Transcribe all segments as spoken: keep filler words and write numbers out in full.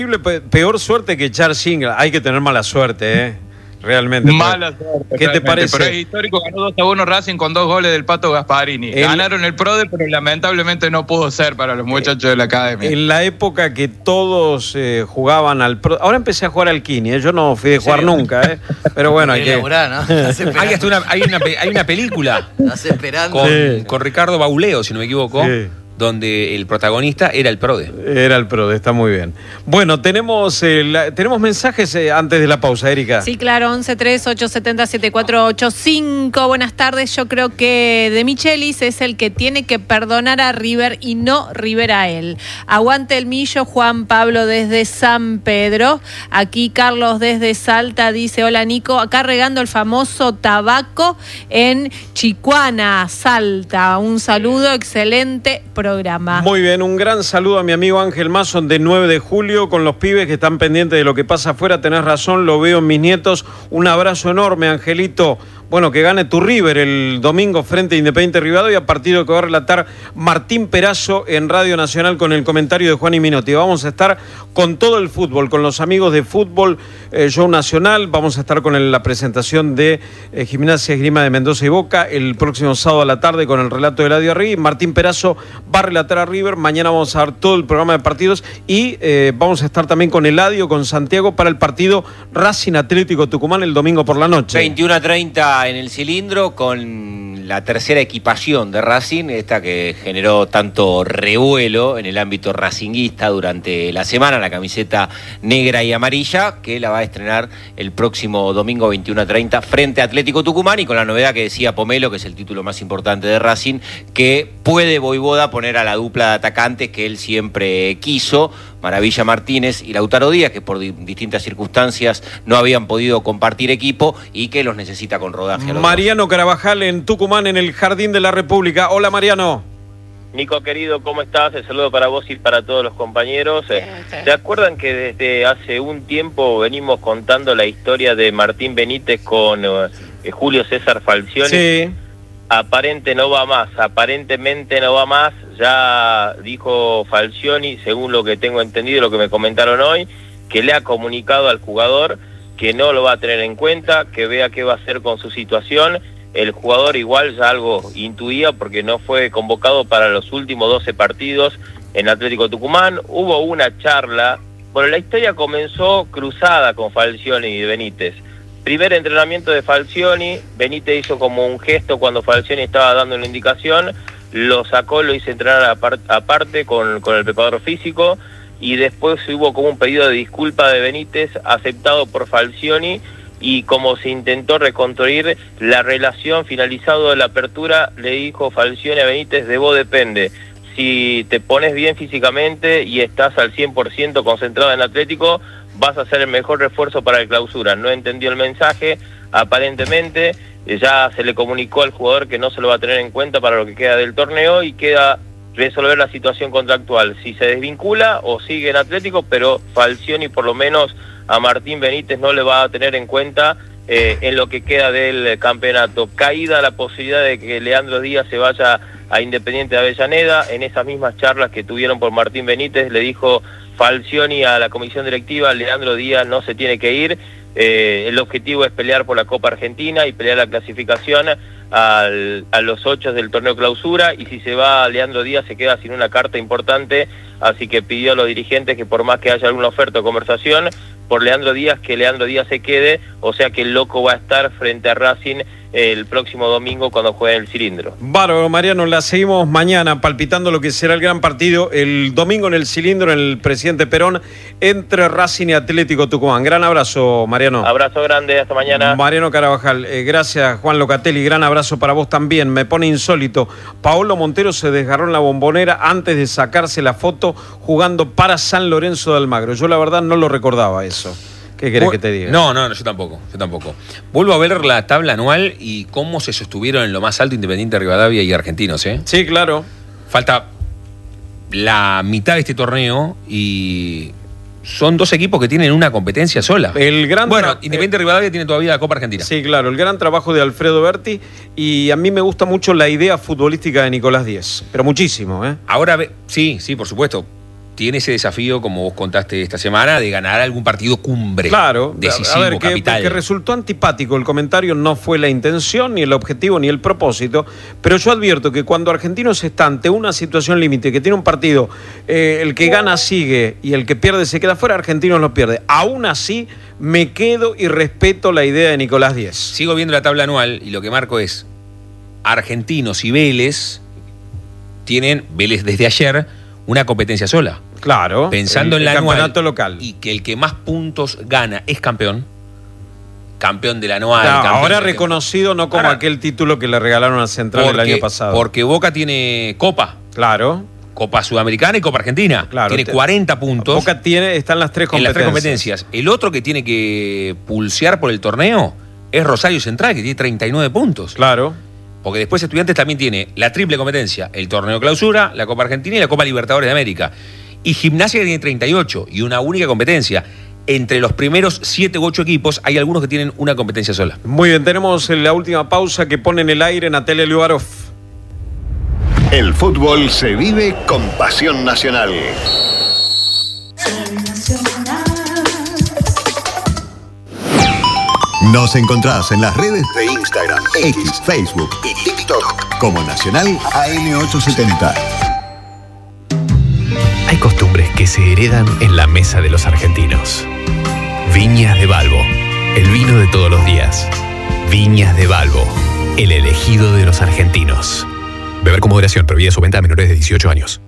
Peor suerte que echar single. Hay que tener mala suerte, ¿eh? Realmente. Mala suerte. ¿Qué te parece? Pero es histórico, ganó dos a uno Racing con dos goles del Pato Gasparini. El... Ganaron el PRODE, pero lamentablemente no pudo ser para los muchachos de la academia. En la época que todos eh, jugaban al PRODE. Ahora empecé a jugar al Kini, ¿eh? Yo no fui de jugar nunca, ¿eh? Pero bueno, hay que... Laburar, ¿no? hay, hasta una, hay, una, hay una película Estás esperando. con, Sí. con Ricardo Bauleo, si no me equivoco. Sí. Donde el protagonista era el PRODE. Era el PRODE, está muy bien. Bueno, tenemos eh, la, tenemos mensajes eh, antes de la pausa, Erika. Sí, claro, once tres ocho siete cero siete cuatro ocho cinco. Buenas tardes, yo creo que De Michelis es el que tiene que perdonar a River y no River a él. Aguante el millo, Juan Pablo desde San Pedro. Aquí Carlos desde Salta dice, hola Nico, acá regando el famoso tabaco en Chicuana, Salta. Un saludo, excelente programa. Muy bien, un gran saludo a mi amigo Ángel Mason de nueve de julio con los pibes que están pendientes de lo que pasa afuera. Tenés razón, lo veo en mis nietos. Un abrazo enorme, Angelito. Bueno, que gane tu River el domingo frente a Independiente Rivadavia, partido que va a relatar Martín Perazo en Radio Nacional con el comentario de Juan y Minotti. Vamos a estar con todo el fútbol, con los amigos de Fútbol eh, Show Nacional. Vamos a estar con el, la presentación de eh, Gimnasia Esgrima de Mendoza y Boca el próximo sábado a la tarde con el relato de Eladio Arregui. Martín Perazo va a relatar a River. Mañana vamos a dar todo el programa de partidos y eh, vamos a estar también con Eladio, con Santiago para el partido Racing Atlético Tucumán el domingo por la noche. veintiuno a treinta en el cilindro con la tercera equipación de Racing, esta que generó tanto revuelo en el ámbito racinguista durante la semana, la camiseta negra y amarilla, que la va a estrenar el próximo domingo veintiuno a treinta frente a Atlético Tucumán, y con la novedad que decía Pomelo, que es el título más importante de Racing, que puede Voivoda poner a la dupla de atacantes que él siempre quiso, Maravilla Martínez y Lautaro Díaz, que por di- distintas circunstancias no habían podido compartir equipo y que los necesita con rodaje. Mariano Carabajal en Tucumán, en el Jardín de la República. Hola, Mariano. Nico, querido, ¿cómo estás? El saludo para vos y para todos los compañeros. ¿Se acuerdan que desde hace un tiempo venimos contando la historia de Martín Benítez con uh, Julio César Falcioni? Sí. Aparente no va más, aparentemente no va más. Ya dijo Falcioni, según lo que tengo entendido y lo que me comentaron hoy, que le ha comunicado al jugador que no lo va a tener en cuenta, que vea qué va a hacer con su situación. El jugador igual ya algo intuía porque no fue convocado para los últimos doce partidos en Atlético Tucumán. Hubo una charla, bueno, la historia comenzó cruzada con Falcioni y Benítez. Primer entrenamiento de Falcioni, Benítez hizo como un gesto cuando Falcioni estaba dando una indicación, lo sacó, lo hizo entrenar apart- aparte con, con el preparador físico, y después hubo como un pedido de disculpa de Benítez aceptado por Falcioni, y como se intentó reconstruir la relación, finalizado la apertura, le dijo Falcioni a Benítez, de vos depende. Si te pones bien físicamente y estás al cien por ciento concentrado en Atlético, vas a ser el mejor refuerzo para el Clausura. No entendió el mensaje, aparentemente, ya se le comunicó al jugador que no se lo va a tener en cuenta para lo que queda del torneo y queda resolver la situación contractual. Si se desvincula o sigue en Atlético, pero Falcioni por lo menos a Martín Benítez no le va a tener en cuenta eh, en lo que queda del campeonato. Caída la posibilidad de que Leandro Díaz se vaya a Independiente de Avellaneda. En esas mismas charlas que tuvieron por Martín Benítez le dijo Falcioni a la comisión directiva, Leandro Díaz no se tiene que ir, eh, el objetivo es pelear por la Copa Argentina y pelear la clasificación al, a los ocho del torneo Clausura, y si se va Leandro Díaz se queda sin una carta importante, así que pidió a los dirigentes que por más que haya alguna oferta o conversación por Leandro Díaz, que Leandro Díaz se quede, o sea que el loco va a estar frente a Racing el próximo domingo cuando juegue en el Cilindro. Bárbaro, Mariano, la seguimos mañana palpitando lo que será el gran partido el domingo en el Cilindro, en el Presidente Perón, entre Racing y Atlético Tucumán. Gran abrazo, Mariano. Abrazo grande, hasta mañana. Mariano Carabajal, eh, gracias Juan Locatelli, gran abrazo para vos también. Me pone insólito, Paolo Montero se desgarró en la Bombonera antes de sacarse la foto jugando para San Lorenzo de Almagro. Yo la verdad no lo recordaba eso. ¿Qué querés que te diga? No, no, no, yo tampoco, yo tampoco. Vuelvo a ver la tabla anual y cómo se sostuvieron en lo más alto Independiente Rivadavia y Argentinos, ¿eh? Sí, claro. Falta la mitad de este torneo y son dos equipos que tienen una competencia sola. El gran bueno, tra- Independiente Rivadavia tiene todavía la Copa Argentina. Sí, claro, el gran trabajo de Alfredo Berti, y a mí me gusta mucho la idea futbolística de Nicolás Díez, pero muchísimo, ¿eh? Ahora, ve- sí, sí, por supuesto. tiene ese desafío, como vos contaste esta semana, de ganar algún partido cumbre. Claro, decisivo, a ver, que, capital. que resultó antipático el comentario, no fue la intención, ni el objetivo, ni el propósito, pero yo advierto que cuando Argentinos está ante una situación límite, que tiene un partido, eh, el que gana sigue y el que pierde se queda fuera, Argentinos lo pierde. Aún así, me quedo y respeto la idea de Nicolás Díez. Sigo viendo la tabla anual y lo que marco es Argentinos y Vélez tienen, Vélez desde ayer, una competencia sola. Claro. Pensando el, en la el campeonato anual local. Y que el que más puntos gana es campeón. Campeón del anual. No, campeón ahora del reconocido, no como ahora, aquel título que le regalaron a Central porque, el año pasado. Porque Boca tiene Copa. Claro. Copa Sudamericana y Copa Argentina. Claro, tiene cuarenta puntos. Boca tiene, están las tres competencias. En las tres competencias. El otro que tiene que pulsear por el torneo es Rosario Central, que tiene treinta y nueve puntos. Claro. Porque después Estudiantes también tiene la triple competencia, el torneo clausura, la Copa Argentina y la Copa Libertadores de América. Y Gimnasia que tiene treinta y ocho y una única competencia. Entre los primeros siete u ocho equipos hay algunos que tienen una competencia sola. Muy bien, tenemos la última pausa que pone en el aire Natalia Liubarov. El fútbol se vive con pasión nacional. Nos encontrás en las redes de Instagram, X, Facebook y TikTok como Nacional A M ochocientos setenta. Hay costumbres que se heredan en la mesa de los argentinos. Viñas de Balbo, el vino de todos los días. Viñas de Balbo, el elegido de los argentinos. Beber con moderación, prohibida su venta a menores de dieciocho años.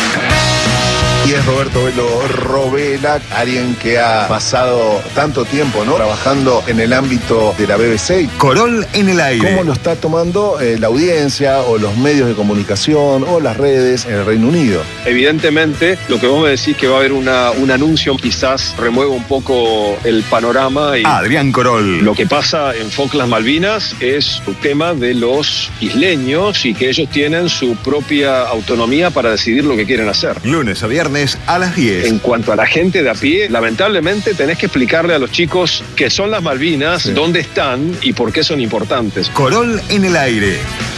Y es Roberto Velo Robela, alguien que ha pasado tanto tiempo, ¿no?, trabajando en el ámbito de la B B C. Corol en el aire. ¿Cómo lo está tomando eh, la audiencia o los medios de comunicación o las redes en el Reino Unido? Evidentemente, lo que vos me decís que va a haber una, un anuncio quizás remueva un poco el panorama. Y Adrián Corol. Lo que pasa en Falklands Malvinas es un tema de los isleños y que ellos tienen su propia autonomía para decidir lo que quieren hacer. Lunes a viernes a las diez. En cuanto a la gente de a pie, lamentablemente tenés que explicarle a los chicos qué son las Malvinas, sí, dónde están y por qué son importantes. Corol en el aire.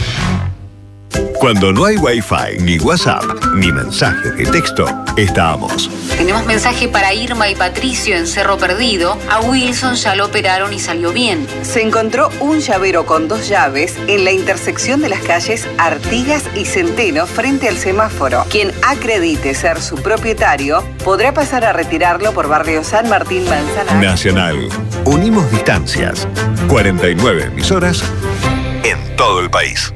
Cuando no hay Wi-Fi, ni WhatsApp, ni mensajes de texto, estamos. Tenemos mensaje para Irma y Patricio en Cerro Perdido. A Wilson ya lo operaron y salió bien. Se encontró un llavero con dos llaves en la intersección de las calles Artigas y Centeno frente al semáforo. Quien acredite ser su propietario podrá pasar a retirarlo por barrio San Martín Manzanares. Nacional. Unimos distancias. cuarenta y nueve emisoras en todo el país.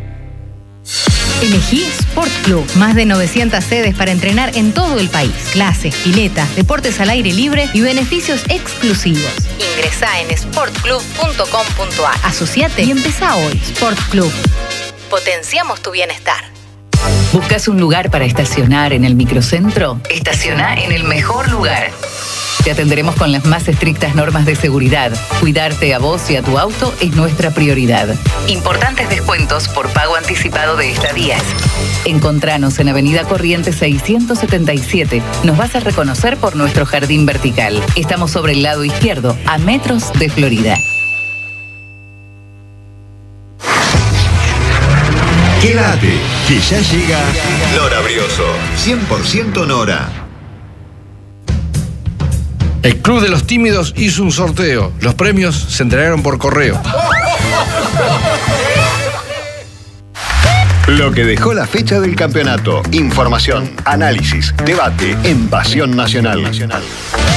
Elegí Sport Club. Más de novecientas sedes para entrenar en todo el país. Clases, piletas, deportes al aire libre y beneficios exclusivos. Ingresá en sport club punto com punto a r. Asociate y empezá hoy. Sport Club. Potenciamos tu bienestar. ¿Buscas un lugar para estacionar en el microcentro? Estaciona en el mejor lugar. Te atenderemos con las más estrictas normas de seguridad. Cuidarte a vos y a tu auto es nuestra prioridad. Importantes descuentos por pago anticipado de estadías. Encontranos en Avenida Corrientes seiscientos setenta y siete. Nos vas a reconocer por nuestro jardín vertical. Estamos sobre el lado izquierdo, a metros de Florida. Quédate, que ya llega Nora Brioso. cien por ciento Nora. El Club de los Tímidos hizo un sorteo. Los premios se entregaron por correo. Lo que dejó la fecha del campeonato. Información, análisis, debate en Pasión Nacional. Nacional.